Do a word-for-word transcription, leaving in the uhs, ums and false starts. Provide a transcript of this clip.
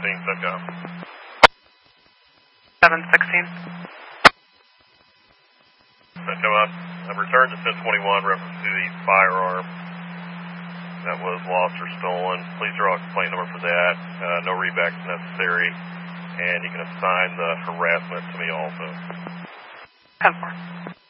sixteen, SETCOM. seven sixteen. SETCOM up. I've returned to ten twenty-one, reference to the firearm that was lost or stolen. Please draw a complaint number for that. Uh, no rebacks necessary. And you can assign the harassment to me also. ten four.